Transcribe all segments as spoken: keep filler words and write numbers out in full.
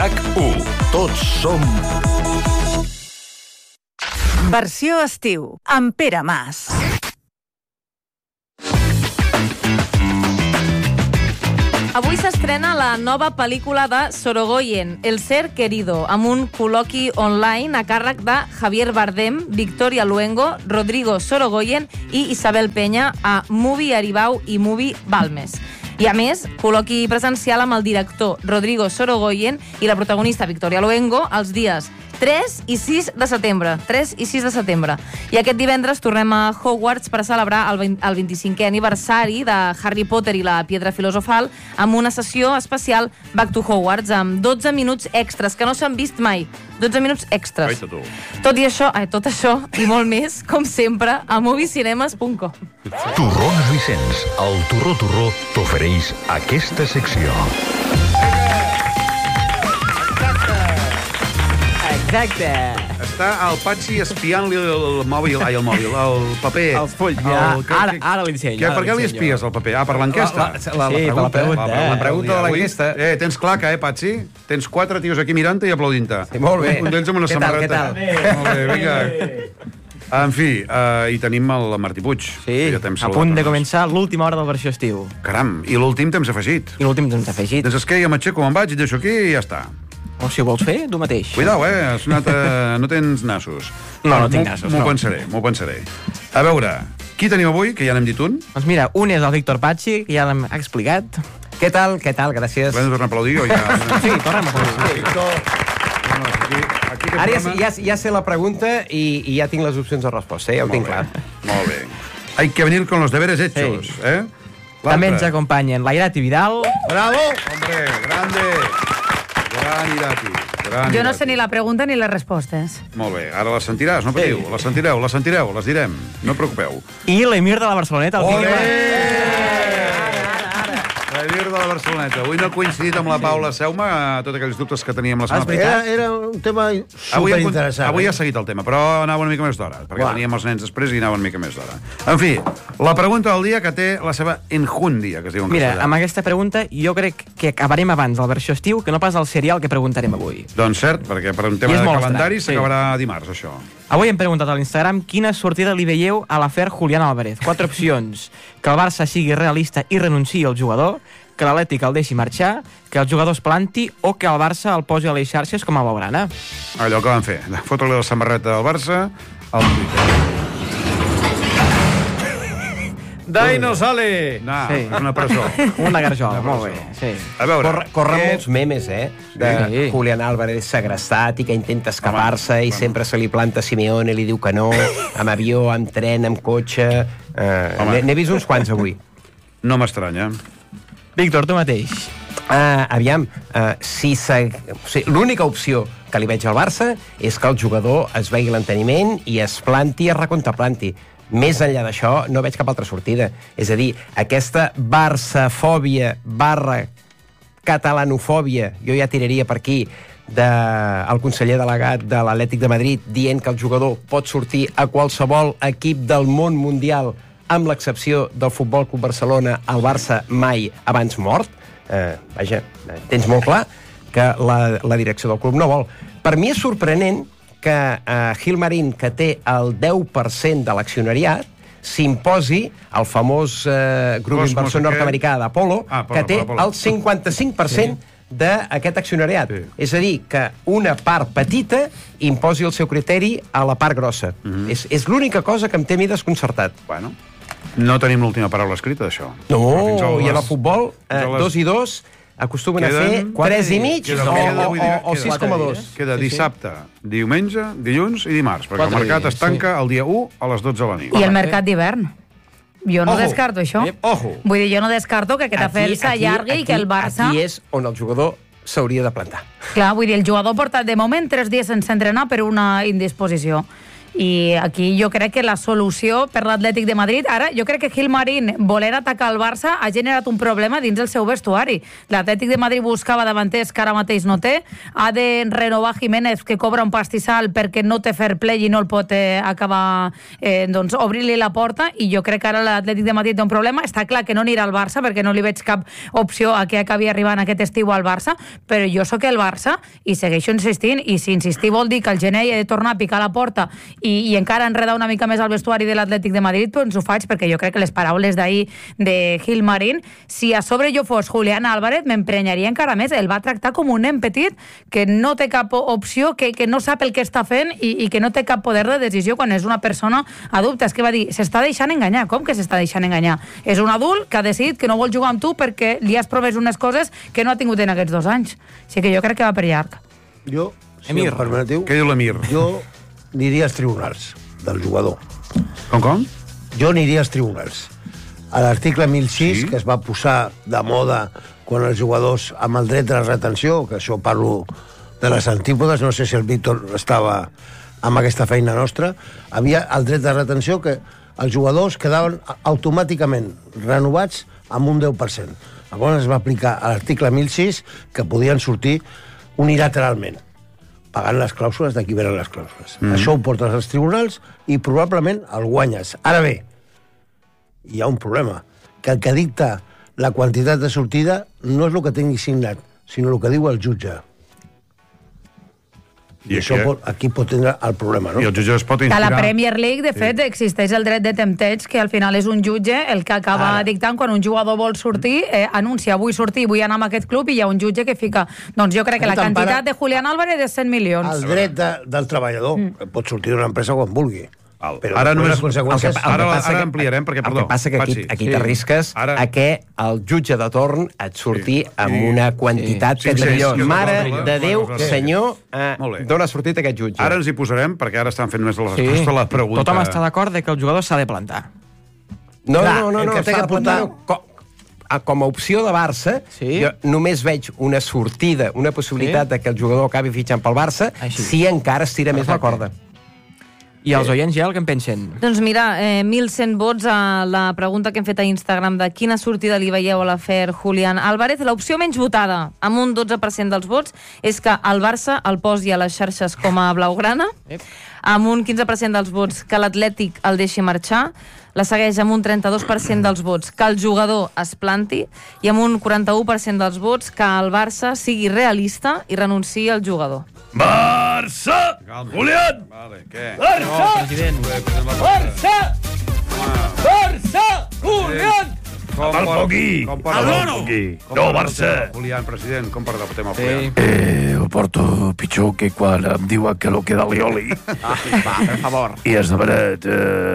RAC u. Tots som... Versió estiu, amb Pere Mas. Avui s'estrena la nova pel·lícula de Sorogoyen, El ser querido, amb un col·loqui online a càrrec de Javier Bardem, Victoria Luengo, Rodrigo Sorogoyen i Isabel Peña a Movie Aribau i Movie Balmes. I a més, col·loqui presencial amb el director Rodrigo Sorogoyen i la protagonista Victoria Luengo els dies tres i sis de setembre. tres i sis de setembre. I aquest divendres tornem a Hogwarts per a celebrar el, el vint-i-cinquè aniversari de Harry Potter i la Piedra Filosofal amb una sessió especial Back to Hogwarts amb dotze minuts extras que no s'han vist mai. dotze minuts extras. Ai, tot, tot i això, ai, tot això i molt més, com sempre, a moviecinemes punt com. Torrones Vicenç, el Torró Torró t'ofereix aquesta secció. Exacte. Està el Patxi espiant-li el mòbil, ai, el mòbil, el paper. Els fulls, ja. El, Ara, ara l'ensenyo. Què, per què li espies el paper? Ah, per l'enquesta? La, la, la, sí, per la pregunta. La, La pregunta de l'enquesta. Eh, tens claca, eh, Patxi? Tens quatre tios aquí mirant-te i aplaudint-te. Sí, molt bé. Un d'ells amb una Què tal, samarreta. què tal? Molt bé, vinga. En fi, uh, hi tenim el Martí Puig. Sí, ja a punt de començar l'última hora del versió estiu. Caram, i l'últim temps afegit. I l'últim temps afegit. Doncs és que jo m'aixeco, me'n vaig i deixo aquí i ja està. O si ho vols fer, tu mateix. Cuidao, eh? Has anat a... No tens nassos. No, no tinc nassos, M'ho no. pensaré, m'ho pensaré. A veure, qui tenim avui, que ja n'hem dit un? Doncs mira, un és el Víctor Patxi, que ja l'hem explicat. Què tal, què tal? Gràcies. L'hem de tornar a aplaudir o ja... Sí, tornem a aplaudir. No, aquí, aquí Ara ja, ja, ja sé la pregunta i, i ja tinc les opcions de resposta, eh? Ja ho tinc clar. Molt bé. Hay que venir con los deberes hechos, Sí. eh? També ens acompanyen la Irati Vidal. Bravo! Hombre, grande! Gran Irati. Gran Jo no Irati. sé ni la pregunta ni les respostes. Molt bé, ara les sentiràs, no patiu. Les sentireu, les sentireu, les direm. No us preocupeu. I l'Emir de la Barceloneta. El Olé! L'Emir de la Barceloneta. Avui no ha coincidit amb la Paula Seuma a tots aquells dubtes que teníem la setmana passada. Era, era un tema Avui, hem, superinteressant. avui eh? ha seguit el tema, però anava una mica més d'hora, perquè Uah. teníem els nens després i anava una mica més d'hora. En fi, la pregunta del dia que té la seva enjundia, que es diu en Mira, castellà. amb aquesta pregunta jo crec que acabarem abans del versió estiu que no pas el serial que preguntarem avui. Doncs cert, perquè per un tema I és de molt calendari estrany, sí. s'acabarà dimarts, això. Avui hem preguntat a l'Instagram quina sortida li veieu a l'afer Julián Álvarez. Quatre opcions. Que el Barça sigui realista i renunciï al jugador, que l'Atlètic el deixi marxar, que el jugador es planti o que el Barça el posi a les xarxes com a Blaugrana. Allò que van fer, fotre-li la samarreta del Barça al Twitter. Dai no sale! No, Sí. és una presó. Una garjola, Una molt bé. presó. Sí. A veure, Corre, corren aquest- molts memes, eh? De Sí. Julián Álvarez segrestat i que intenta escapar-se Home, i home. sempre se li planta Simeone i li diu que no, amb avió, amb tren, amb cotxe... Eh, Home. N'he n'he vist uns quants avui. No m'estranya. Víctor, tu mateix. Uh, aviam, uh, si se... o sigui, l'única opció que li veig al Barça és que el jugador es vegi l'enteniment i es planti, es recontemplanti. Més enllà d'això, no veig cap altra sortida. És a dir, aquesta barçafòbia barra catalanofòbia, jo ja tiraria per aquí, del de, conseller delegat de l'Atlètic de Madrid dient que el jugador pot sortir a qualsevol equip del món mundial amb l'excepció del Futbol Club Barcelona, el Barça mai abans mort. Eh, vaja, tens molt clar que la, la direcció del club no vol. Per mi és sorprenent que eh, Gilmarín, que té el deu per cent de l'accionariat, s'imposi el famós eh, grup Cosmos inversor aquest. nord-americà d'Apolo, Ah, Apollo, que té Apollo. el cinquanta-cinc per cent sí. d'aquest accionariat. Sí. És a dir, que una part petita imposi el seu criteri a la part grossa. Mhm. És, és l'única cosa que em té a mi desconcertat. Bueno, no tenim l'última paraula escrita, d'això. No, Però fins a i a la les- futbol, eh, fins a les- dos i dos acostumen Queden a fer quatre tres i dies. mig Queda- o, queda, o, vull dir, o, o queda- sis coma dos. Queda dissabte, diumenge, dilluns i dimarts, perquè Quatre el mercat dies, es tanca el dia u a les dotze de la nit. I el mercat d'hivern. Jo no Ojo. descarto això. Ep, ojo. Vull dir, jo no descarto que aquest afer s'allargui i que el Barça... Aquí és on el jugador s'hauria de plantar. Clar, vull dir, el jugador porta de moment tres dies sense entrenar per una indisposició. I aquí jo crec que la solució per l'Atlètic de Madrid, ara jo crec que Gilmarín voler atacar el Barça ha generat un problema dins el seu vestuari. L'Atlètic de Madrid buscava davanters que ara mateix no té, ha de renovar Jiménez, que cobra un pastissal perquè no té fair play i no el pot eh, acabar eh, doncs, obrir-li la porta, i jo crec que ara l'Atlètic de Madrid té un problema. Està clar que no anirà al Barça perquè no li veig cap opció a que acabi arribant aquest estiu al Barça, però jo sóc el Barça i segueixo insistint, i si insistir vol dir que el gener he de tornar a picar la porta i, i encara enredar una mica més al vestuari de l'Atlètic de Madrid, doncs ho faig, perquè jo crec que les paraules d'ahir de Gilmarín, si a sobre jo fos Julián Álvarez, m'emprenyaria encara més. El va tractar com un nen petit que no té cap opció, que, que no sap el que està fent i, i que no té cap poder de decisió quan és una persona adulta. És que va dir, s'està deixant enganyar. Com que s'està deixant enganyar? És un adult que ha decidit que no vol jugar amb tu perquè li has promès unes coses que no ha tingut en aquests dos anys. Així que jo crec que va per llarg. Jo, si Emir, em permetiu... Què diu l'Emir? Jo aniria als tribunals del jugador. Com, com? Jo aniria als tribunals. A l'article mil sis, Sí. que es va posar de moda quan els jugadors amb el dret de la retenció, que això parlo de les antípodes, no sé si el Víctor estava amb aquesta feina nostra, havia el dret de retenció que els jugadors quedaven automàticament renovats amb un deu per cent. Llavors es va aplicar a l'article mil sis que podien sortir unilateralment, pagant les clàusules de qui venen les clàusules. Mm. Això ho portes als tribunals i probablement el guanyes. Ara bé, hi ha un problema, que el que dicta la quantitat de sortida no és el que tingui signat, sinó el que diu el jutge. I, I això aquí, pot, aquí pot tindre el problema, no? I el jutge es pot Que inspirar... a la Premier League, de fet, sí. existeix el dret de tempteig, que al final és un jutge el que acaba Ara. dictant quan un jugador vol sortir, eh, anuncia, vull sortir, vull anar a aquest club, i hi ha un jutge que fica... Doncs jo crec que la quantitat de Julián Álvarez és cent milions. El dret de, del treballador mm. pot sortir d'una empresa quan vulgui. Val. Però Ara només... les conseqüències... El que, el Ara, que passa ara que- ampliarem, perquè, perdó... El que passa que aquí, Patxi. aquí Sí. t'arrisques Ara- a que el jutge de torn et surti Sí. amb Sí. una quantitat Sí. que Sí, dius, sí, sí, mare sí, sí, de sí, Déu, sí, sí. senyor, Molt bé. eh, d'on ha sortit aquest jutge? Ara ens hi posarem, perquè ara estan fent més la Sí. resposta a la pregunta. Tothom està d'acord de que el jugador s'ha de plantar. No, Clar, no, no, el no, que té s'ha que de plantar, portar- no, com, a- com a opció de Barça, Sí. jo només veig una sortida, una possibilitat Sí. de que el jugador acabi fitxant pel Barça, Així. si encara es tira més la corda. I els oients ja el que en pensen? Doncs mira, eh, mil cent vots a la pregunta que hem fet a Instagram de quina sortida li veieu a l'afer Julián Álvarez. L'opció menys votada, amb un dotze per cent dels vots, és que el Barça el posi a les xarxes com a blaugrana, amb un quinze per cent dels vots que l'Atlètic el deixi marxar, la segueix amb un trenta-dos per cent dels vots que el jugador es planti, i amb un quaranta-u per cent dels vots que el Barça sigui realista i renunciï al jugador. Barça! Calma. Julián! Vale, què? Barça! President. Barça! Barça! Julián! Com Amb el porta- Poquí. com porta Al el Loro. Poquí? Com No, porta el Barça. tema, Julián, president, com porta el tema el Sí. Julián? Eh, ho porto pitjor que quan em diuen que lo queda l'Ioli Ah, va, per favor. i és de veritat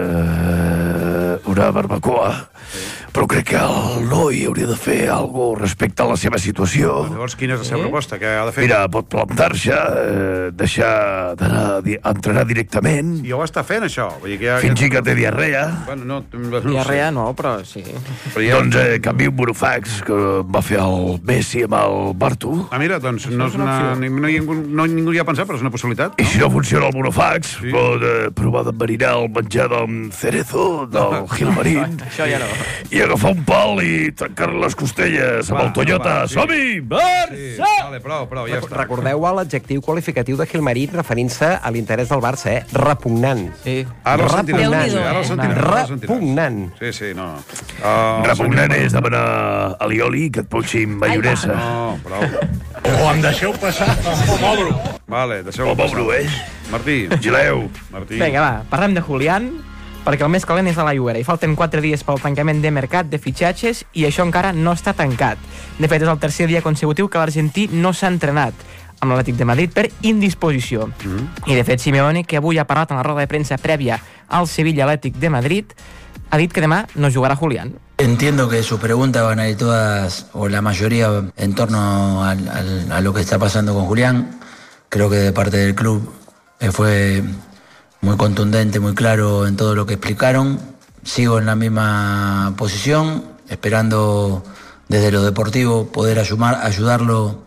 eh, una barbacoa. Però crec que el noi hauria de fer alguna cosa respecte a la seva situació. Llavors, quina és la seva proposta? Què ha de fer? Mira, pot plantar-se, eh, deixar d'anar di- a entrenar directament, I ja ho està fent, això. Vull dir que ja... fingir que té diarrea. Bueno, no, no, no Diarrea no, però sí. Però ja... Doncs eh, canvio un burofax que va fer el Messi amb el Bartu. Ah, mira, doncs no, és una, ni- no, ningú, no ningú hi ha pensat, però és una possibilitat. I si no funciona el burofax, Sí. pot eh, provar d'enverinar el menjar del Cerezo, del Gilmarín, Això ja no. i agafar un pal i trencar les costelles amb Va, el Toyota. va, sí. Som-hi! Sí, Barça! vale, prou, prou, ja està. Recordeu l'adjectiu qualificatiu de Gilmarín referint-se a l'interès del Barça, eh? Repugnant. Sí. Ara el sentirem. Déu-n'hi-do, Sí, ara el eh? sentirem. ara el sentirem. Repugnant. Sí, sí, no. Uh, Repugnant és demanar a l'Ioli que et posi maionesa. No, prou. O em deixeu passar. Vale, deixeu-ho O Mauro, eh? Martí. Gileu. Martí. Vinga, va, parlem de Julián, perquè el més calent és a la Llobera i falten quatre dies pel tancament de mercat de fitxatges i això encara no està tancat. De fet, és el tercer dia consecutiu que l'argentí no s'ha entrenat amb l'Atlètic de Madrid per indisposició. Mm. I, de fet, Simeone, que avui ha parlat en la roda de premsa prèvia al Sevilla Atlètic de Madrid, ha dit que demà no jugarà Julián. Entiendo que sus preguntas van a ir todas, o la mayoría, en torno al- al- a lo que está pasando con Julián. Creo que de parte del club eh, fue muy contundente, muy claro en todo lo que explicaron. Sigo en la misma posición, esperando desde lo deportivo poder ayudar, ayudarlo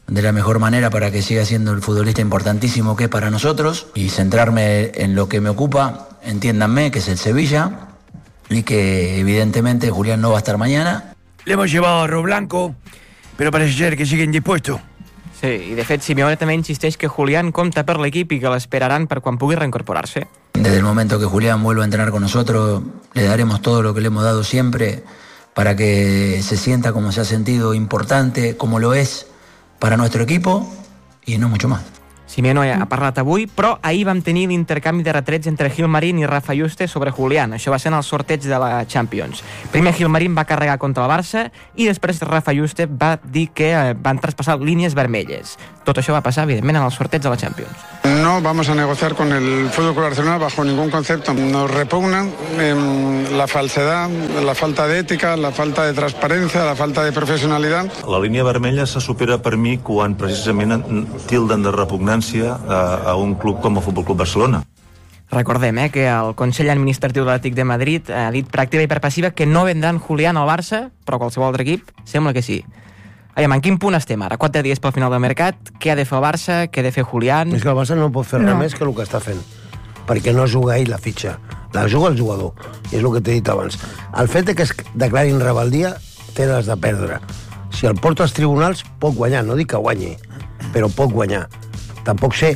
de la mejor manera para que siga siendo el futbolista importantísimo que es para nosotros y centrarme en lo que me ocupa, entiéndanme, que es el Sevilla y que evidentemente Julián no va a estar mañana. Le hemos llevado arroz blanco, pero parece ser que siguen dispuestos. Sí, i de fet Simeone també insisteix que Julián compta per l'equip i que l'esperaran per quan pugui reincorporar-se. Desde el momento que Julián vuelva a entrenar con nosotros, le daremos todo lo que le hemos dado siempre para que se sienta como se ha sentido importante, como lo es para nuestro equipo y no mucho más. Simeone ha parlat avui, però ahir vam tenir l'intercanvi de retrets entre Gilmarín i Rafa Juste sobre Julián. Això va ser en el sorteig de la Champions. Primer Gilmarín va carregar contra el Barça i després Rafa Juste va dir que van traspassar línies vermelles. Tot això va passar, evidentment, en el sorteig de la Champions. No vamos a negociar con el Fútbol Club Barcelona bajo ningún concepto. Nos repugna eh, la falsedad, la falta de ética, la falta de transparencia, la falta de profesionalidad. La línia vermella se supera per mi quan precisament tilden de repugnància a, a un club com el Futbol Club Barcelona. Recordem eh, que el Consell Administratiu de l'Atlètic de Madrid ha dit per activa i per passiva que no vendran Julián al Barça, però qualsevol altre equip sembla que sí. Aviam, en quin punt estem ara? Quatre dies pel final del mercat, què ha de fer el Barça, què ha de fer Julián? És que el Barça no pot fer no. res més que el que està fent, perquè no juga ell la fitxa, la juga el jugador, i és el que t'he dit abans. El fet de que es declarin rebeldia té les de perdre. Si el porta als tribunals, pot guanyar, no dic que guanyi, però pot guanyar. Tampoc sé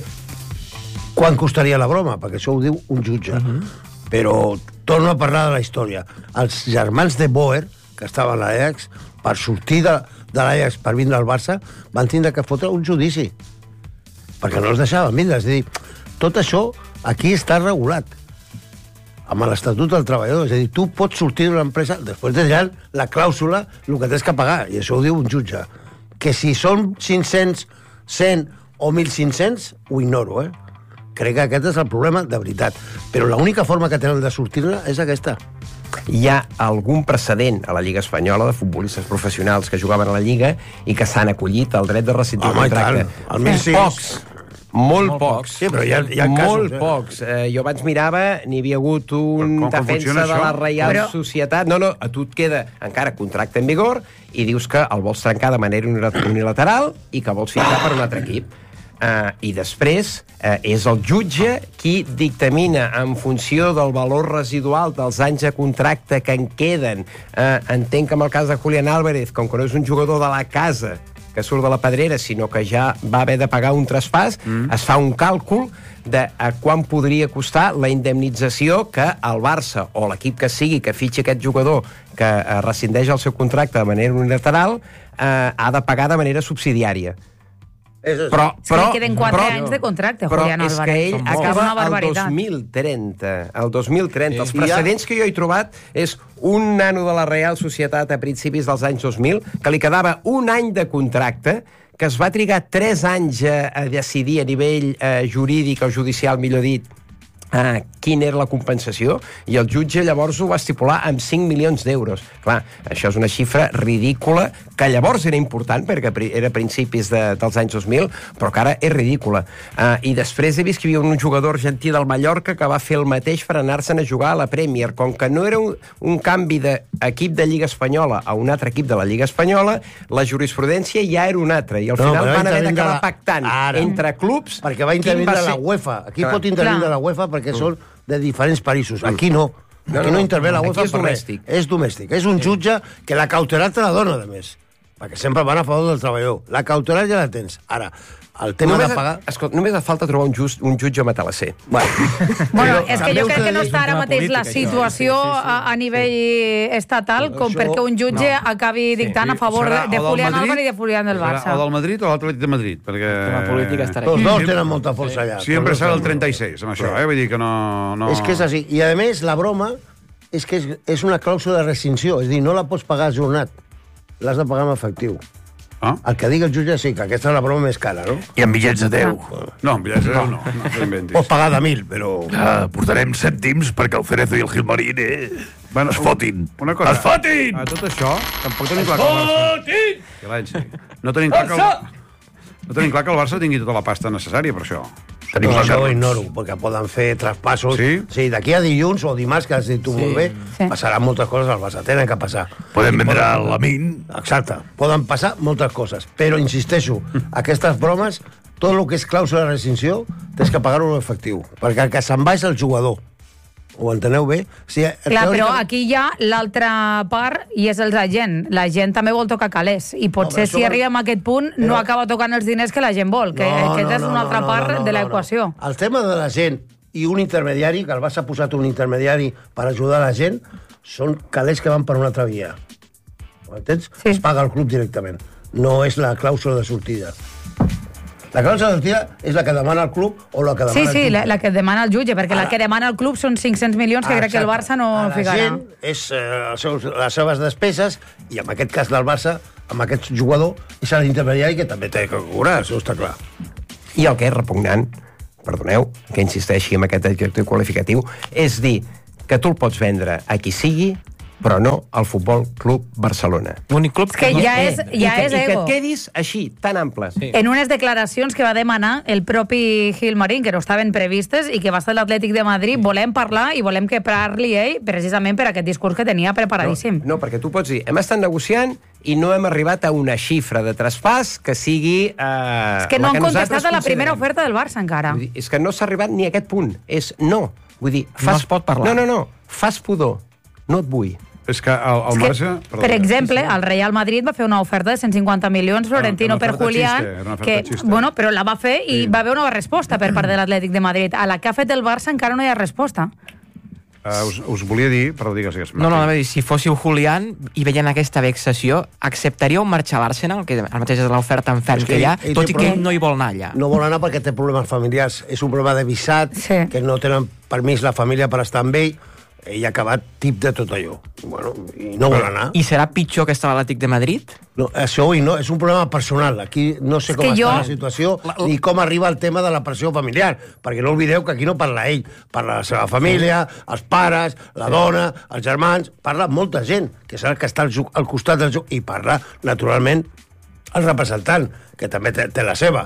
quan costaria la broma, perquè això ho diu un jutge. Uh-huh. Però torno a parlar de la història. Els germans de Boer, que estaven a l'Ajax, per sortir de, de l'Ajax per vindre al Barça, van tindre que fotre un judici. Perquè no els deixaven vindre. És a dir, tot això aquí està regulat amb l'Estatut del Treballador. És a dir, tu pots sortir d'una empresa, després de ja la clàusula, el que tens que pagar, i això ho diu un jutge. Que si són cinc-cents, cent o mil cinc-cents, ho ignoro, eh? Crec que aquest és el problema de veritat. Però l'única forma que tenen de sortir-ne és aquesta. Hi ha algun precedent a la Lliga Espanyola de futbolistes professionals que jugaven a la Lliga i que s'han acollit al dret de rescindir el contracte? El mil sis. Pocs. Molt, molt pocs. Sí, però hi ha, hi ha casos, molt eh? pocs. Eh, jo abans mirava, n'hi havia hagut un com, com defensa de la Reial però... Societat. No, no, a tu et queda encara contracte en vigor i dius que el vols trencar de manera unilateral i que vols ficar per un altre equip. Uh, I després uh, és el jutge qui dictamina en funció del valor residual dels anys de contracte que en queden. Uh, entenc que en el cas de Julián Álvarez, com que no és un jugador de la casa que surt de la pedrera, sinó que ja va haver de pagar un traspàs, mm. es fa un càlcul de a quan podria costar la indemnització que el Barça o l'equip que sigui que fitxi aquest jugador que uh, rescindeix el seu contracte de manera unilateral uh, ha de pagar de manera subsidiària. Però, però, sí, queden quatre però, anys de contracte, però Julián Álvarez. Però és que ell acaba el dos mil trenta. El dos mil trenta. Sí. Els precedents que jo he trobat és un nano de la Real Societat a principis dels anys dos mil que li quedava un any de contracte, que es va trigar tres anys a, a decidir a nivell eh, jurídic o judicial, millor dit, Ah, quina era la compensació, i el jutge llavors ho va estipular amb cinc milions d'euros. Clar, això és una xifra ridícula, que llavors era important, perquè era a principis de, dels anys dos mil, però que ara és ridícula. Ah, I després he vist que hi havia un jugador argentí del Mallorca que va fer el mateix per anar-se'n a jugar a la Premier. Com que no era un, un canvi d'equip de Lliga Espanyola a un altre equip de la Lliga Espanyola, la jurisprudència ja era una altra, i al final no, van haver d'acabar la... pactant ara. entre clubs... Perquè va intervindre va ser... la UEFA. Aquí Clar. pot intervindre Clar. la UEFA perquè que són de diferents països. Aquí no. Aquí no, no, no intervé la UEFA és domèstic. És domèstic. És un jutge que la cautelar te la dona, a més. Perquè sempre van a favor del treballador. La cautelar ja la tens. Ara, el tema només de pagar... Escolta, només et falta trobar un, just, un jutge matalasser. Bueno, bueno és que jo crec que no està ara mateix la situació sí, sí, sí. A, a nivell estatal com això... perquè un jutge no. acabi dictant sí. a favor Serà de Julián Álvarez i de Julián del Barça. O del Madrid o l'Atlètic de Madrid, perquè... La política estarà aquí. Els dos tenen molta força allà. Sí. Sempre serà el trenta-sis, amb això, eh? Vull dir que no... no... És que és així. I, a més, la broma és que és, és una clàusula de rescinció. És a dir, no la pots pagar ajornat. L'has de pagar en efectiu. Ah? El que digui el jutge sí, que aquesta és la broma més cara, no? I amb bitllets de deu. No, amb bitllets de deu no. no, no Pots pagar de mil, però... Ah, portarem cèntims perquè el Cerezo i el Gilmarín eh, bueno, es fotin. Una cosa, es fotin! A tot això, tampoc tenim clar que el Barça... Silenci. No tenim clar que el... No tenim clar que el Barça tingui tota la pasta necessària per això. Tenim no, les això ho armes. ignoro, perquè poden fer traspassos. Sí? Sí, d'aquí a dilluns o dimarts, que has dit tu Sí. molt bé, Sí. passaran moltes coses al Barça. Tenen que passar. Podem I vendre poden- l'Amin. Exacte. Poden passar moltes coses. Però, insisteixo, aquestes bromes, tot el que és clàusula de rescinció, tens que pagar-ho en efectiu. Perquè el que se'n va és el jugador. Ho enteneu bé? O sigui, Clar, però teòricament- aquí hi ha l'altra part i és els agent. La gent també vol tocar calés i potser No, però si això- arribem a aquest punt no Però- acaba tocant els diners que la gent vol, que No, aquesta no, és no, una no, altra no, part no, no, de no, l'equació. no. El tema de la gent i un intermediari, que el Barça ha posat un intermediari per ajudar la gent, són calés que van per una altra via. Ho entens? Sí. Es paga el club directament. No és la clàusula de sortida. La clàusula de sortida és la que demana el club o la que demana Sí, el sí, club. la, la que demana el jutge, perquè la Ara- que demana el club són cinc-cents milions que Ah, crec que el exacte. Barça no A la ficarà. gent és eh, els seus, les seves despeses, i en aquest cas del Barça, amb aquest jugador, és l'intermediari que també té que cobrar, això està clar. I el que és repugnant, perdoneu, que insisteixi en aquest adjectiu qualificatiu, és dir que tu el pots vendre a qui sigui, però no al Futbol Club Barcelona. L'únic club És que ja és, I ja que, és I que ego. et quedis així, tan ample. Sí. En unes declaracions que va demanar el propi Gil Marín, que no estaven previstes, i que va estar l'Atlètic de Madrid, volem parlar i volem que parli ell precisament per aquest discurs que tenia preparadíssim. No, no, perquè tu pots dir, hem estat negociant i no hem arribat a una xifra de traspàs que sigui... Eh, És que la no han nosaltres contestat a la primera considerem. oferta del Barça encara. Vull dir, és que no s'ha arribat ni a aquest punt. És no. Vull dir, fas... No es pot parlar. No, no, no. Fas pudor. No et vull. És que el, el És que, Barça... per exemple, el Real Madrid va fer una oferta de cent cinquanta milions, Florentino una per oferta Julián, xiste, era una oferta que, xiste. bueno, però la va fer i Sí. va haver una resposta per part de l'Atlètic de Madrid. A la que ha fet el Barça encara no hi ha resposta. Uh, us, us volia dir... Perdó, digues, digues. No, no, a veure, si fóssiu Julián i veient aquesta vexació, acceptaríeu marxar a l'Arsenal, que ara mateix és l'oferta en ferm És que hi ha, ell- ell tot té i que ell problema- no hi vol anar allà. No vol anar perquè té problemes familiars. És un problema de visat, Sí. que no tenen permís la família per estar amb ell. Ell ha acabat tip de tot allò. Bueno, i no vol anar. I serà pitjor que estava l'Atlètic de Madrid? No, això i no, és un problema personal. Aquí no sé És com que està jo- la situació ni com arriba el tema de la pressió familiar, perquè no oblideu que aquí no parla ell, parla la seva família, els pares, la dona, els germans, parla molta gent, que és el que està al, ju- al costat del joc, i parla, naturalment, el representant, que també té, té la seva.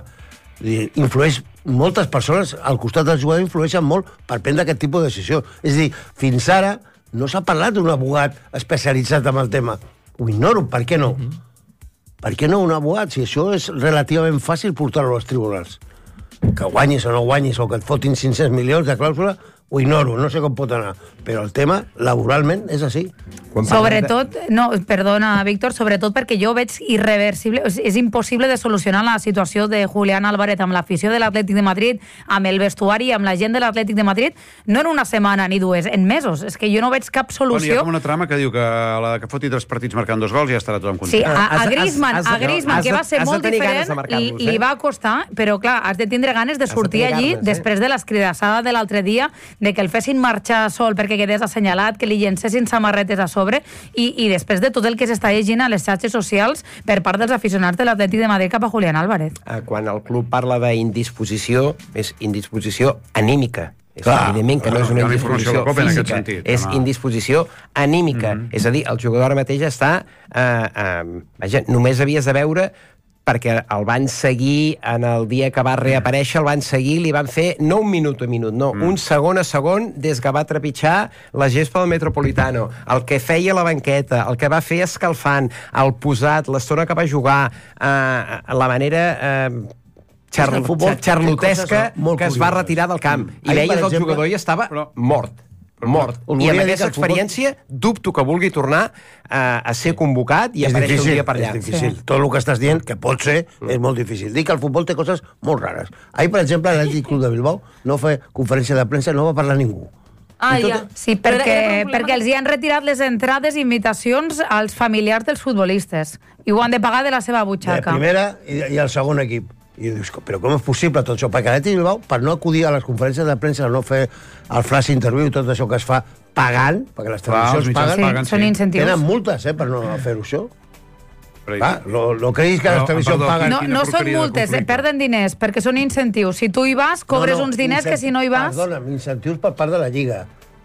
I influeix moltes persones al costat del jugador, influeixen molt per prendre aquest tipus de decisió. És a dir, fins ara no s'ha parlat d'un abogat especialitzat en el tema. Ho ignoro, per què no? Mm -hmm. Per què no un abogat? Si això és relativament fàcil portar-ho als tribunals. Que guanyis o no guanyis, o que et fotin cinc-cents milions de clàusula, ho ignoro, no sé com pot anar. Però el tema, laboralment, és així. Sobretot, no, perdona, Víctor, sobretot perquè jo veig irreversible, és, és impossible de solucionar la situació de Julián Álvarez amb l'afició de l'Atlètic de Madrid, amb el vestuari, amb la gent de l'Atlètic de Madrid, no en una setmana ni dues, en mesos. És que jo no veig cap Bueno, hi ha solució. com una trama que diu que la que foti tres partits marcant dos gols ja estarà tothom content. Sí, a, a Has de- Griezmann, has de- a Griezmann has de- que va ser has de molt tenir ganes diferent, de marcar-los, li, li eh? va costar, però clar, has de tindre ganes de sortir tenir allí ganes, eh? després de l'escridassada de l'altre dia, de que el fessin marxar sol perquè quedés assenyalat, que li llencessin samarretes a sobre, i, i després de tot el que s'està llegint a les xarxes socials per part dels aficionats de l'Atlètic de Madrid cap a Julián Álvarez. Eh, Quan el club parla d'indisposició, és indisposició anímica. És Clar, evidentment que no clar, és una hi ha una informació indisposició de cop en aquest física, sentit, és home. indisposició anímica. Mhm. És a dir, el jugador ara mateix està... Eh, eh, vaja, només havies de veure perquè el van seguir en el dia que va reaparèixer, el van seguir, li van fer no un minut a minut, no, mm. un segon a segon des que va trepitjar la gespa del Metropolitano, el que feia la banqueta, el que va fer escalfant, el posat, l'estona que va jugar, eh, la manera... Eh, Char El futbol té xarlotesca coses molt que es va curioses. retirar del camp. I Ahir, veies per el exemple, jugador i estava però- mort. Mort. Us I volia amb dir aquesta que el futbol- experiència dubto que vulgui tornar a, a ser convocat i és aparèixer un difícil, dia per allà. és difícil. Sí. Tot el que estàs dient, que pot ser, mm. és molt difícil. Dic que el futbol té coses molt rares. Ahir, per exemple, l'Atlètic Club de Bilbao no fa conferència de premsa, no va parlar ningú. Ah, I tot- ja. Sí, Però era- perquè, era un problema- perquè els hi han retirat les entrades i invitacions als familiars dels futbolistes i ho han de pagar de la seva De butxaca. primera i, i el segon equip. I dius, però com és possible tot això? Perquè l'Atlètic Bilbao, per no acudir a les conferències de premsa, no fer el flash interview i tot això que es fa pagant, perquè les Clar, els televisions mitjans paguen, paguen, Sí, són sí. incentius. tenen multes, eh, per no fer-ho això. Però- Clar, no, no creguis que Però, les televisions perdó, paguen... No, quina no són porqueria de multes, eh, conflicte. perden diners, perquè són incentius. Si tu hi vas, cobres No, no, uns diners que incent- si no hi vas... Perdona'm, incentius per part de la Lliga.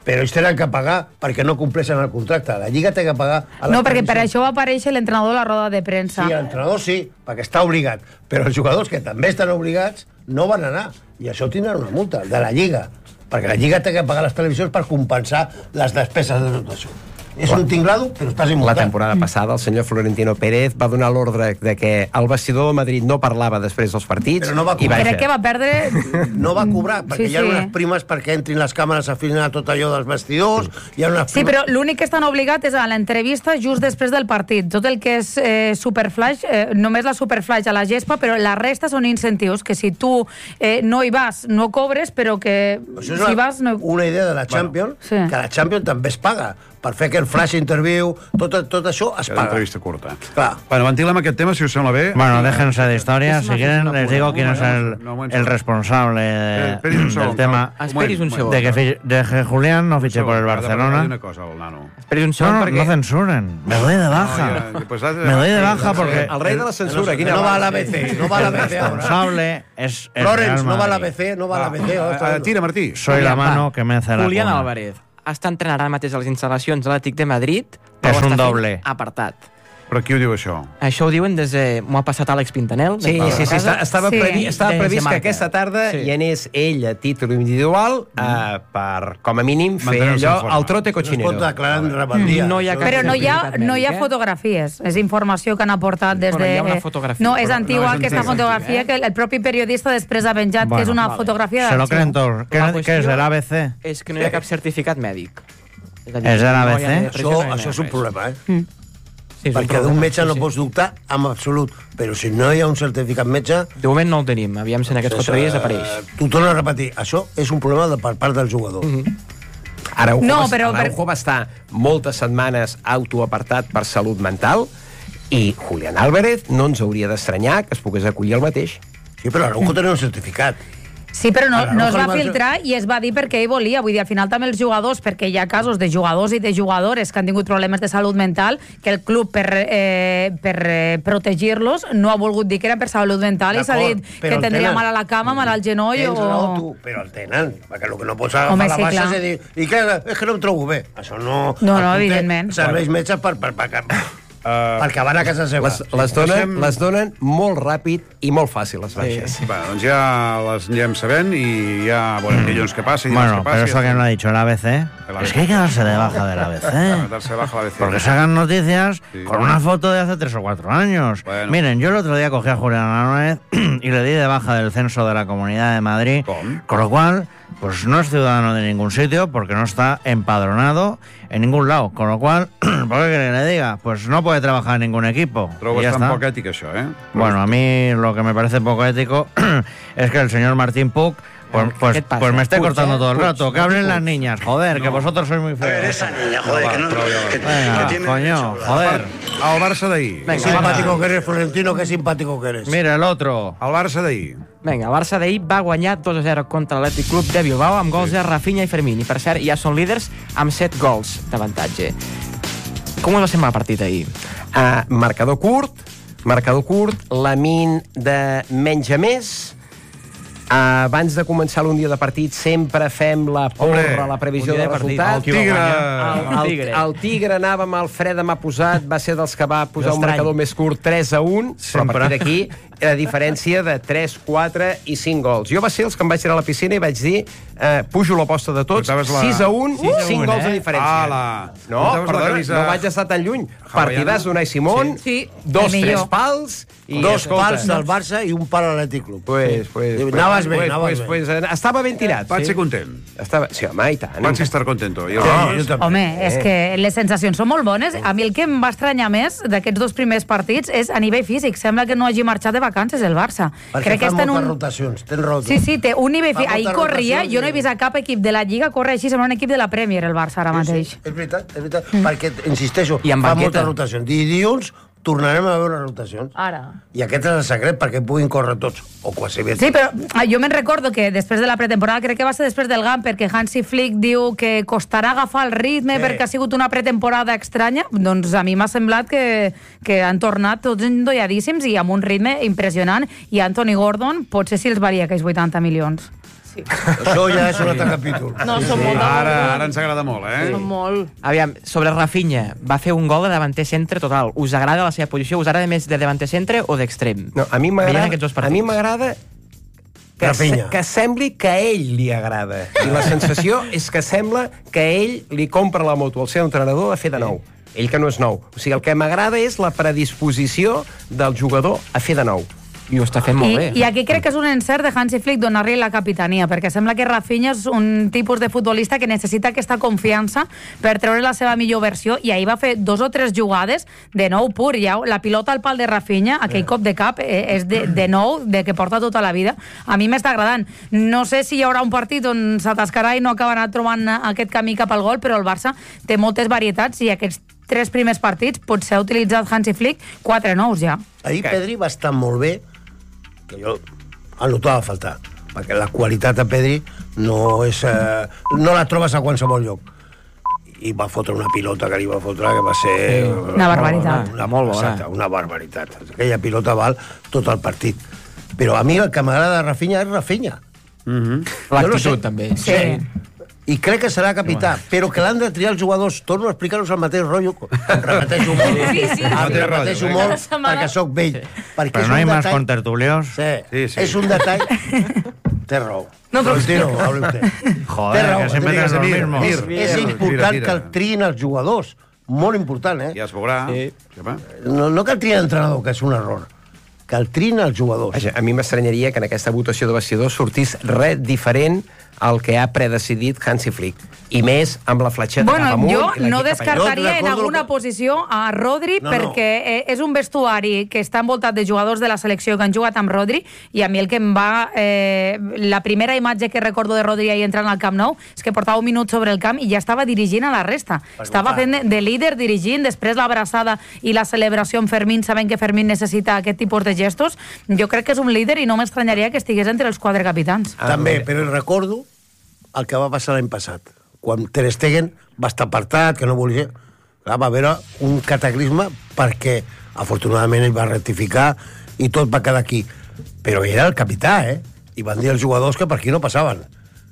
però ells tenen que pagar perquè no compleixen el contracte. La Lliga té que pagar... A no, perquè per això va aparèixer l'entrenador a la roda de premsa. Sí, l'entrenador sí, perquè està obligat. Però els jugadors que també estan obligats no van anar. I això tindran una multa de la Lliga. Perquè la Lliga té que pagar les televisions per compensar les despeses de tot això. És un tinglado, però estàs immutat. La temporada passada el senyor Florentino Pérez va donar l'ordre de que el vestidor de Madrid no parlava després dels partits. Però no va cobrar. Crec que va perdre... No va cobrar, perquè sí, hi ha sí. unes primes perquè entrin les càmeres a filmar tot allò dels vestidors. Hi ha unes primes... Sí, però l'únic que estan obligats és a l'entrevista just després del partit. Tot el que és eh, Superflash, eh, només la Superflash a la gespa, però la resta són incentius, que si tu eh, no hi vas, no cobres, però que Això és si una, vas... No... una idea de la Champions, sí. que la Champions també es paga. Per fer aquest flash interview, tot, tot això es Una paga. entrevista curta. Clar. Bueno, ventilem aquest tema, si us sembla bé. Bueno, déjense de historias. Si quieren, les digo quién es el, el responsable de, Esperis un segon, del tema Esperis un segon. de que, fi- de que Julián no fiche por el Barcelona. Una cosa, el nano. Esperis un No, segon no, perquè... no censuren. Me doy de baja. No, ja, pues, Me doy de baja porque El rei de la censura, quina No va a barra. la B C, no va a la el B C ahora. responsable es el Florence, Real no va a la Madrid. B C, no va a la B C. Ah, ahora- ah, tira, Martí. Soy la mano que me hace la Julián cuna. Álvarez està entrenant ara mateix a les instal·lacions de l'Atlètic de Madrid, És però un està fent doble. apartat. Però qui ho diu, això? Això ho diuen des de... M'ho ha passat Àlex Pintanel. Sí, sí, sí, està, estava, Sí. previ, estava Des de previst que Marca. aquesta tarda Sí. hi anés ell a títol individual eh, per, com a mínim, fer Mantener-se en allò, forma. el trote No es pot cochinero. declarar en rebendia. No hi ha Això- cap Però no hi ha, certificat no hi ha mèdic, eh? fotografies. És informació que han aportat des Bueno, de... hi ha una fotografia, No, és però antigua no és aquesta antiga. fotografia que el propi periodista després ha penjat, que és una vale. fotografia Se lo d'arxiu. creen todos. ¿Qué, La ¿Qué es qüestió del A B C? És que no hi ha cap certificat mèdic. És, a dir, És de l'A B C? no hi ha ni depressió, Això, no hi ha això és un res. problema, eh? Mm. Sí, és un Perquè d'un problema, metge sí, no sí. pots dubtar en absolut. Però si no hi ha un certificat metge... De moment no el tenim. Aviam si en aquests quatre dies apareix. T'ho torno a repetir. Això és un problema de, per part del jugador. Mhm. Araujo, No, va, però- Araujo va estar moltes setmanes autoapartat per salut mental i Julián Álvarez no ens hauria d'estranyar que es pogués acollir el mateix. Sí, però Araujo tenia un certificat. Sí, però no, Ara, no es Roja va el Barça- filtrar i es va dir perquè ell volia. Vull dir, al final també els jugadors, perquè hi ha casos de jugadors i de jugadores que han tingut problemes de salut mental, que el club, per, eh, per eh, protegir-los, no ha volgut dir que eren per salut mental i s'ha D'acord, dit però que el tindria tenen. mal a la cama, mal al genoll Tens o... raó tu, però el tenen. Perquè el que no pots agafar Home, la sí, baixa clar. és dir, i que, és que no em trobo bé. Això no... No, no, el club té evidentment. Serveis metges per, per, per, per, Uh, perquè van a casa seva. Les, les, donen, les donen molt ràpid i molt fàcil, les baixes. Va, doncs ja les anirem sabent i ja veurem dilluns què passa i dimarts Bueno, què passa. pero eso que no ha dicho el A B C. El A B C. Es que hay que darse de baja del A B C. Darse baja la B C. Porque sacan noticias Sí. con una foto de hace tres o cuatro años. Bueno. Miren, yo el otro día cogí a Julián Álvarez y le di de baja del censo de la Comunidad de Madrid. ¿Cómo? Con lo cual, pues no es ciudadano de ningún sitio porque no está empadronado en ningún lado. Con lo cual, ¿por qué quiere que le diga? Pues no puede trabajar en ningún equipo. Trobo Y ya bastant está. poc ètic, això, eh? Bueno, a mí lo que me parece poco ético es que el señor Martín Puig pues, pues, ¿Qué pasa? pues me esté Puig, cortando ¿eh? todo el Puig, rato. Que hablen las niñas, joder, que vosotros sois muy feos. Esa niña, joder, que no... que- Venga, que tiene coño, derecho. joder. El Barça d'ahir. Qué simpático que eres, Florentino, qué simpático que eres. Mira, el otro. El Barça d'ahir. Vinga, el Barça d'ahir va guanyar dos a zero contra l'Atlètic Club de Bilbao amb gols de Rafinha i Fermín. I, per cert, ja són líders amb set gols d'avantatge. Com us va semblar el partit ahir? Uh, marcador curt, marcador curt, la min de menys a més. Uh, abans de començar l'un dia de partit sempre fem la porra, Hombre, la previsió un dia de de partit. resultat. El qui va Tigre. guanyar? El, el, Tigre. el Tigre anava amb el fred m'ha posat, va ser dels que va posar un Estrany. marcador més curt, tres a un, però a Sempre. partir d'aquí a diferència de tres, quatre i cinc gols. Jo va ser els que em vaig tirar a la piscina i vaig dir eh, pujo l'aposta de tots, Portaves la- sis a un, sis a cinc un, gols eh? de diferència. Ala. No, Portaves la perdona, camisa no vaig estar tan lluny. hawaiana. Partidàs d'Unai Simón, Sí, dos, el tres millor. pals... I, Dos escolta, pals del Barça i un pal a l'Atlètic Club. Pues, pues, Sí, pues, anaves bé, pues, anaves pues, bé. pues, eh, estava ben tirat. Vaig sí. ser content. Estava... Sí, home, i tant. Vaig estar contento. I el No, Barça- jo també. Home, és que les sensacions són molt bones. A mi el que em va estranyar més d'aquests dos primers partits és a nivell físic. Sembla que no hagi marxat de vacances el Barça. Perquè Crec que fan està en moltes un... rotacions, tens raó. tu. Sí, sí, té un nivell... Fa Fi... Ahir moltes corria, rotacions jo no he i- vist a cap equip de la Lliga córrer així, sembla un equip de la Premier, el Barça, ara mateix. Sí, sí, és veritat, és veritat. Mm. Perquè, insisteixo, I amb fa banqueta. moltes rotacions. I dilluns tornarem a veure rotacions. Ara. I aquest és el secret perquè puguin córrer tots, o quasi bé. Sí, però ah, jo me'n recordo que després de la pretemporada, crec que va ser després del GAM, perquè Hansi Flick diu que costarà agafar el ritme Sí. perquè ha sigut una pretemporada estranya, doncs a mi m'ha semblat que, que han tornat tots endolladíssims i amb un ritme impressionant, i Anthony Gordon potser si els valia aquells vuitanta milions. Sí. Això ja és un altre capítol. No, són molt de Ara, bon. ara ens agrada molt, eh? Són molt. Aviam, sobre Rafinha, va fer un gol de davanter centre total. Us agrada la seva posició? Us agrada més de davanter centre o d'extrem? No, a mi Veient m'agrada aquests dos a partits. mi m'agrada que, Rafinha. que sembli que a ell li agrada. I la sensació és que sembla que a ell li compra la moto al seu entrenador a fer de nou. Ell que no és nou. O sigui, el que m'agrada és la predisposició del jugador a fer de nou. I ho està fent molt I, bé. I aquí crec que és un encert de Hansi Flick donar-li la capitania, perquè sembla que Rafinha és un tipus de futbolista que necessita aquesta confiança per treure la seva millor versió, i ahir va fer dos o tres jugades de nou pur. Ja, la pilota al pal de Rafinha, aquell cop de cap, eh, és de, de nou, de que porta tota la vida. A mi m'està agradant. No sé si hi haurà un partit on s'atascarà i no acabarà trobant aquest camí cap al gol, però el Barça té moltes varietats i aquests tres primers partits potser ha utilitzat Hansi Flick quatre nous ja. Ahir Pedri va estar molt bé, que jo el notava a faltar, perquè la qualitat de Pedri no és... Eh, no la trobes a qualsevol lloc. I va fotre una pilota que li va fotre que va ser... Sí. Una barbaritat. Una, molt bona. Una barbaritat. Aquella pilota val tot el partit. Però a mi el que m'agrada de Rafinha és Rafinha. Mm-hmm. L'actitud, també. Sí. I crec que serà capità, però que l'han de triar els jugadors. Torno a explicar-los el mateix rotllo. Em repeteixo molt. Sí, sí. Em repeteixo Cada molt setmana. perquè sóc vell. Perquè Pero és no hay un más detall... contertulios. Sí, Sí, sí. és un detall... Té raó. No, però- Continua, hable usted. Joder, Té raó, que siempre Enric, es lo Mir, mismo. És, és Mir, important tira, tira. que el triïn els jugadors. Molt important, eh? Ja es veurà. Sí. No, no que el triïn l'entrenador, que és un error. Que el triïn els jugadors. Vaja, a mi m'estranyaria que en aquesta votació de vestidors sortís res diferent al que ha predecidit Hansi Flick. I més amb la fletxeta Bueno, cap amunt. jo i la no guita cap allà. descartaria en recordo alguna que- posició a Rodri, No, no. perquè eh, és un vestuari que està envoltat de jugadors de la selecció que han jugat amb Rodri, i a mi el que em va... Eh, la primera imatge que recordo de Rodri ahir entrant al Camp Nou és que portava un minut sobre el camp i ja estava dirigint a la resta. Estava fent de, de líder, dirigint, després l'abraçada i la celebració amb Fermín, sabent que Fermín necessita aquest tipus de gestos. Jo crec que és un líder i no m'estranyaria que estigués entre els quatre capitans. Ah, també, però recordo el que va passar l'any passat, quan Ter Stegen va estar apartat, que no volia... Clar, va haver un cataclisme perquè, afortunadament, ell va rectificar i tot va quedar aquí. Però era el capità, eh? I van dir als jugadors que per aquí no passaven.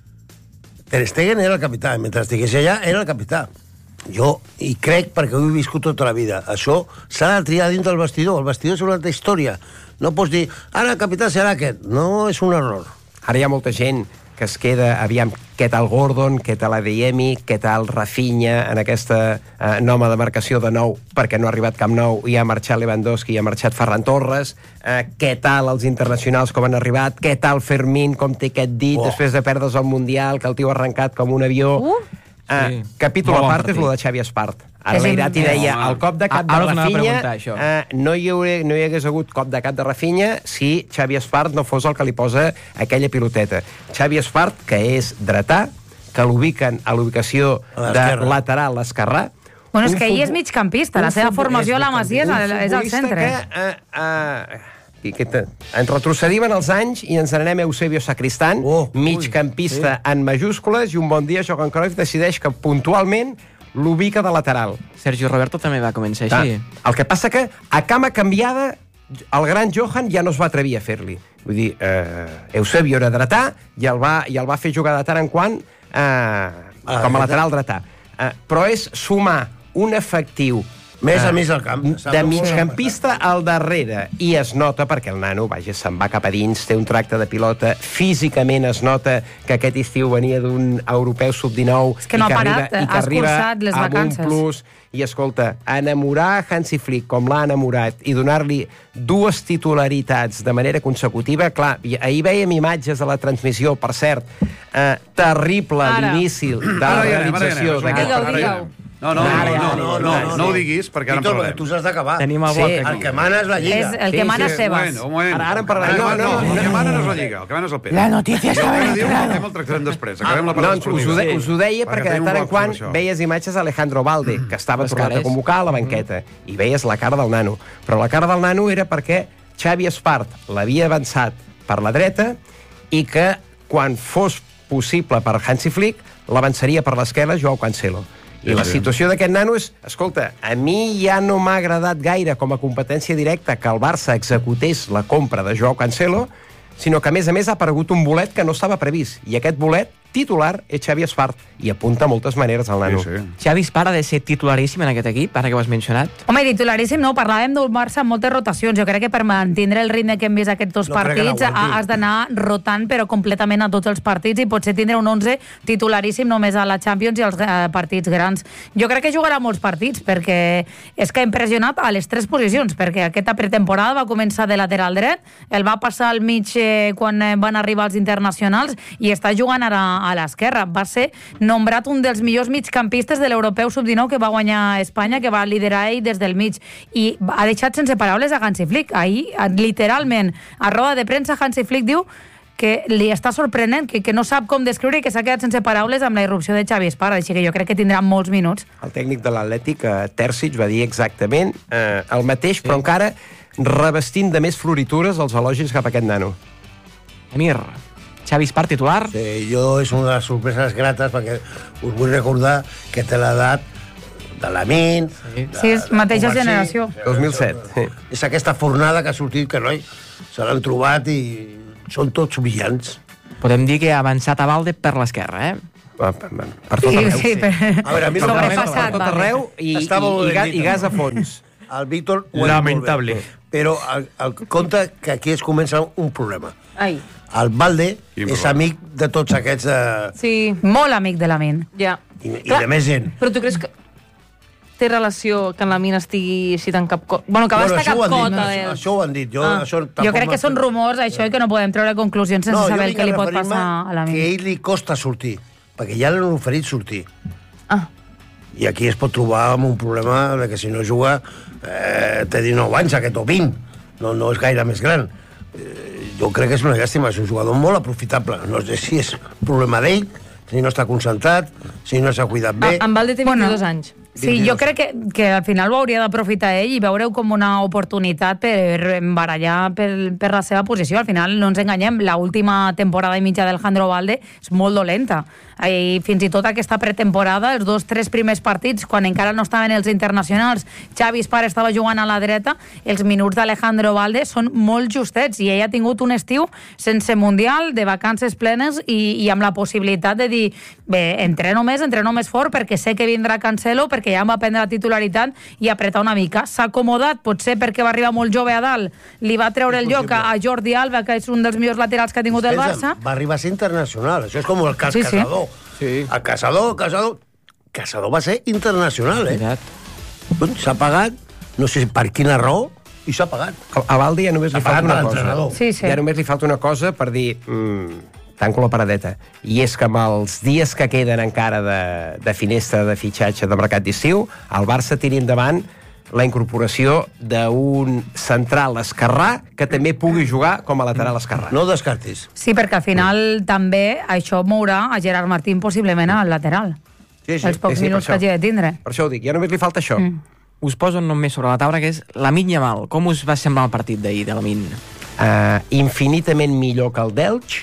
Ter Stegen era el capità, i mentre estigués allà, era el capità. Jo, i crec, perquè ho he viscut tota la vida, això s'ha de triar dins del vestidor. El vestidor és una altra història. No pots dir, ara el capità serà aquest. No, és un error. Ara hi ha molta gent que es queda, aviam, què tal Gordon, què tal Adeyemi, què tal Rafinha en aquesta eh, nova demarcació de nou, perquè no ha arribat Camp Nou i ha marxat Lewandowski i ha marxat Ferran Torres, eh, què tal els internacionals com han arribat, què tal Fermín, com té aquest dit, Oh. després de perdre's el Mundial, que el tio ha arrencat com un avió... Uh. Eh, Sí. capítol Molt a bon part és partit. el de Xavi Espart. Ara És l'Irati im- deia, Home. el cop de cap de Ara us anava a Rafinha, preguntar, això. eh, no, hi hauré, no hi hagués hagut cop de cap de Rafinha si Xavi Espart no fos el que li posa aquella piloteta. Xavi Espart, que és dretà, que l'ubiquen a l'ubicació A de l'esquerra. lateral esquerrà. Bueno, és Un que ell futbol- és migcampista, la un seva futbol- formació a la Masia és, un al- és al futbolista centre. Que, eh, eh, i que te, ens retrocedim en els anys i ens n'anem a Eusebio Sacristán, Oh, migcampista en majúscules, i un bon dia Johan Cruyff decideix que puntualment l'ubica de lateral. Sergio Roberto també va començar Clar, així. el que passa que a cama canviada el gran Johan ja no es va atrevir a fer-li. Vull dir, eh, Eusebio era dretà i el va, i el va fer jugar de tant en quant eh, com a lateral dretà. Eh, però és sumar un efectiu Més a eh, més al camp. de migcampista al darrere, i es nota perquè el nano, vaja, se'n va cap a dins, té un tracte de pilota, físicament es nota que aquest estiu venia d'un europeu sub dinou És que no i que ha parat, arriba, i que ha arriba escurçat les amb vacances. un plus. I escolta, enamorar Hansi Flick com l'ha enamorat i donar-li dues titularitats de manera consecutiva, clar, i ahir veiem imatges de la transmissió, per cert, eh, terrible Ara. l'inici de la Ara hi anem, ara hi realització anem, d'aquest Digue'l, ara hi digue'l. anem. No, no, Ara, no, ja, no, no, no, no, no ho diguis, perquè ara en Víctor, parlarem. tu has d'acabar. Tenim el Sí, bloc El aquí. que mana és la Lliga. És el que Sí, mana sí, Sebas. Un moment, un moment. Ara- ara en parlarem. No, No, no, no, el que no, mana no, no és la no. Lliga, el que mana és el Pere. La notícia Jo estava el en que diu, el el tema el tractarem després. Acabem la part No, us, ho esportiva. de, us ho deia Perquè perquè, de tenim un tant en bloc quant sobre això. veies imatges d'Alejandro Valde, que estava Les tornat a cares. convocar a la banqueta, i veies la cara del nano. Però la cara del nano era perquè Xavi Espart l'havia avançat per la dreta i que, quan fos possible per Hansi Flick, l'avançaria per l'esquerra Joao Cancelo. I Sí, la sí. situació d'aquest nano és, escolta, a mi ja no m'ha agradat gaire com a competència directa que el Barça executés la compra de Joao Cancelo, sinó que, a més a més, ha aparegut un bolet que no estava previst. I aquest bolet titular és Xavi Espart, i apunta moltes maneres al nano. Sí, sí. Xavi Espart ha de ser titularíssim en aquest equip, ara que ho has mencionat. Home, titularíssim no, parlàvem d'un Barça amb moltes rotacions. Jo crec que per mantenir el ritme que hem vist aquests dos No partits has d'anar rotant, però completament a tots els partits, i potser tindre un onze titularíssim només a la Champions i als eh, partits grans. Jo crec que jugarà molts partits, perquè és que ha impressionat a les tres posicions, perquè aquesta pretemporada va començar de lateral dret, el va passar al mig eh, quan eh, van arribar els internacionals, i està jugant ara a l'esquerra. Va ser nombrat un dels millors migcampistes de l'Europeu sub dinou que va guanyar Espanya, que va liderar ell des del mig, i ha deixat sense paraules a Hansi Flick. Ahir, literalment, a roda de premsa, Hansi Flick diu que li està sorprenent, que, que no sap com descriure i que s'ha quedat sense paraules amb la irrupció de Xavi Espart, així que jo crec que tindrà molts minuts. El tècnic de l'Atlètic, eh, Terzic, va dir exactament eh, el mateix, sí. Però encara revestint de més floritures els elogis cap a aquest nano. Emir, Xavi Espart titular? Sí, jo és una de les sorpreses grates, perquè us vull recordar que té l'edat de l'Amin... Sí, sí, és mateixa generació. dos mil set. Sí. És aquesta fornada que ha sortit, que noi se l'han trobat i són tots brillants. Podem dir que ha avançat a Valde per l'esquerra, eh? Per, per, per tot arreu. Sí, sí, per... A veure, a mi Sobrepassat, per tot arreu i, i, i, gas, i gas a fons. El Víctor... ho ha dit Lamentable. molt bé. Però el, el compte que aquí es comença un problema. Ai. El Valde és amic de tots aquests... Eh... Sí. Molt amic de l'Amin. Ja. I, i de més gent. Però tu creus que té relació que en la mina estigui així tan capcota? Bueno, que va Bueno, estar això ho han capcota. dit, eh? això ho han dit. Jo, Ah. això Jo tampoc crec que m'ha- són rumors, això, i que no podem treure conclusions sense No, jo saber el vinc que li a pot referir-me passar a l'Amin. que a ell li costa sortir, perquè ja l'han oferit sortir. Ah. I aquí es pot trobar amb un problema de que si no juga eh, té dinou anys, aquest o vint. No, no és gaire més gran. Eh, jo crec que és una llàstima, és un jugador molt aprofitable. No sé si és problema d'ell, si no està concentrat, si no s'ha cuidat bé. Ah, en Valde té vint-i-dos anys. Sí, jo crec que, que al final ho hauria d'aprofitar ell i veure-ho com una oportunitat per embarallar per, per la seva posició. Al final, no ens enganyem, l'última temporada i mitja d'Alejandro Valde és molt dolenta. I fins i tot aquesta pretemporada, els dos, tres primers partits, quan encara no estaven els internacionals, Xavi Espart estava jugant a la dreta, els minuts d'Alejandro Valde són molt justets, i ell ha tingut un estiu sense Mundial, de vacances plenes, i, i amb la possibilitat de dir, bé, entreno més, entreno més fort, perquè sé que vindrà Cancelo, perquè ja em va prendre la titularitat, i apretar una mica. S'ha acomodat, potser perquè va arribar molt jove a dalt, li va treure el lloc a, a Jordi Alba, que és un dels millors laterals que ha tingut el Barça. Va arribar a ser internacional, això és com el cas Sí, sí. Casador. Sí. El Casador, Casador... Casador va ser internacional, eh? Bueno, s'ha pagat, no sé per quina raó, i s'ha pagat. A, a Valde ja només li S'ha falta pagat una per cosa. l'entrenador. Sí, sí. Ja només li falta una cosa per dir... Mm, tanco la paradeta. I és que amb els dies que queden encara de, de finestra de fitxatge de mercat d'estiu, el Barça tiri endavant la incorporació d'un central esquerrà que també pugui jugar com a lateral esquerrà. No descartis. Sí, perquè al final també això mourà a Gerard Martín possiblement al lateral. Sí, sí. Els pocs Sí, sí, per minuts que això. hagi de tindre. Per això ho dic, ja només li falta això. Mm. Us poso un nom més sobre la taula, que és Lamine Yamal. Com us va semblar el partit d'ahir de Lamine? Uh, infinitament millor que el d'Elx,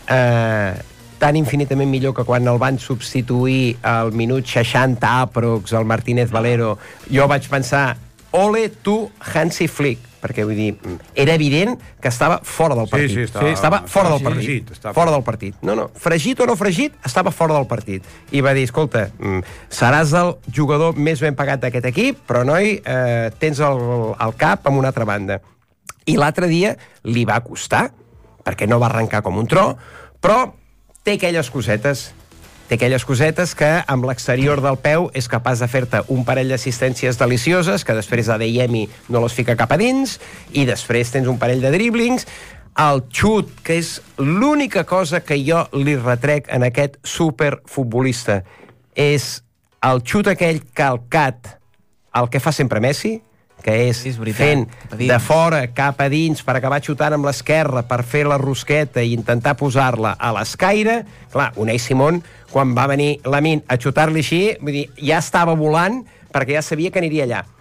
uh, tan infinitament millor que quan el van substituir al minut seixanta aprox el Martínez Valero. Jo vaig pensar, ole tu, Hansi Flick, perquè vull dir, era evident que estava fora del partit. Sí, sí, estava- estava fora del estava partit. fregit, estava- Fora del partit. No, no, fregit o no fregit, estava fora del partit. I va dir, escolta, mm, seràs el jugador més ben pagat d'aquest equip, però, noi, eh, tens el, el cap amb una altra banda. I l'altre dia li va costar, perquè no va arrencar com un tro, però té aquelles cosetes, té aquelles cosetes que amb l'exterior del peu és capaç de fer-te un parell d'assistències delicioses, que després Adeyemi no les fica cap a dins, i després tens un parell de dríblings, el xut, que és l'única cosa que jo li retrec en aquest superfutbolista, és el xut aquell calcat, el que fa sempre Messi, que és, Sí, és veritat, fent cap a dins. de fora cap a dins per acabar xutant amb l'esquerra per fer la rosqueta i intentar posar-la a l'escaire. Clar, Unai Simón, quan va venir Lamine a xutar-li així, vull dir, ja estava volant perquè ja sabia que aniria allà.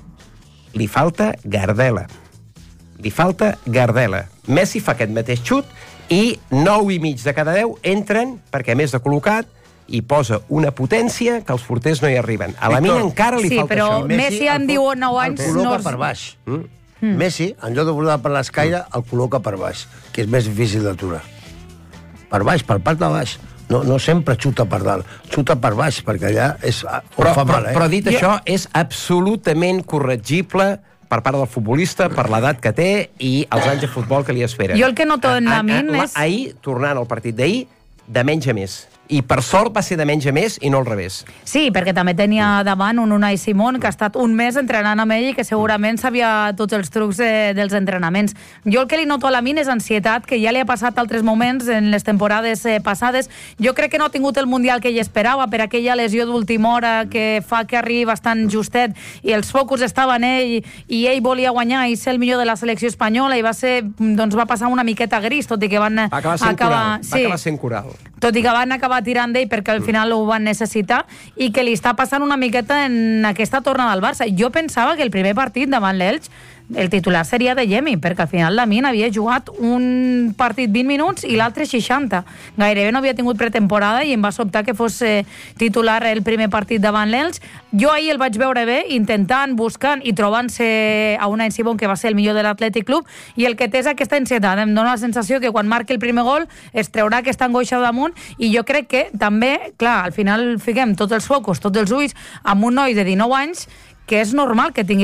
Li falta Gardela. Li falta Gardela. Messi fa aquest mateix xut i nou i mig de cada deu entren perquè, a més de col·locat, i posa una potència que els porters no hi arriben. A la mina encara li Sí, falta però això. Messi en diu nou anys El col·loca no... per baix. Mm? Mm. Messi, en lloc de volar per l'escaire, el col·loca per baix, que és més difícil d'aturar. Per baix, per part de baix. No, no sempre xuta per dalt, xuta per baix, perquè allà és, però, fa però, mal, eh? Però dit jo... això, és absolutament corregible per part del futbolista, per l'edat que té i els anys de futbol que li esperen. Jo el que noto en Lamine és... Ahir, tornant al partit d'ahir, de menys a més. I per sort va ser de menys a més i no al revés. Sí, perquè també tenia davant un Unai Simón que ha estat un mes entrenant amb ell i que segurament sabia tots els trucs eh, dels entrenaments. Jo el que li noto a Lamine és ansietat, que ja li ha passat altres moments en les temporades eh, passades. Jo crec que no ha tingut el Mundial que ell esperava per aquella lesió d'última hora que fa que arribi bastant justet i els focus estaven en ell i ell volia guanyar i ser el millor de la selecció espanyola i va ser, doncs va passar una miqueta gris, tot i que van va acabar sent acabar... coral. Va sí. acabar sent coral. Tot i que van acabar tirant d'ell perquè al final ho van necessitar i que li està passant una miqueta en aquesta tornada al Barça. Jo pensava que el primer partit davant l'Elx el titular seria de Yemi, perquè al final Lamine havia jugat un partit vint minuts i l'altre seixanta. Gairebé no havia tingut pretemporada i em va sobtar que fos eh, titular el primer partit davant l'Elx. Jo ahir el vaig veure bé, intentant, buscant i trobant-se a Unai Simón, que va ser el millor de l'Atlètic Club, i el que té és aquesta ansietat. Em dóna la sensació que quan marqui el primer gol es treurà aquesta angoixa damunt i jo crec que també, clar, al final fiquem tots els focus, tots els ulls amb un noi de dinou anys que és normal que tingui